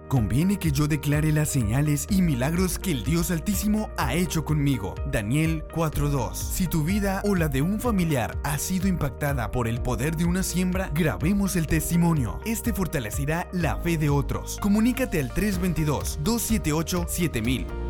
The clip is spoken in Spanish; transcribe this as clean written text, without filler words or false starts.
Conviene que yo declare las señales y milagros que el Dios Altísimo ha hecho conmigo. Daniel 4:2. Si tu vida o la de un familiar ha sido impactada por el poder de una siembra, grabemos el testimonio. Este fortalecerá la fe de otros. Comunícate al 322-278-7000.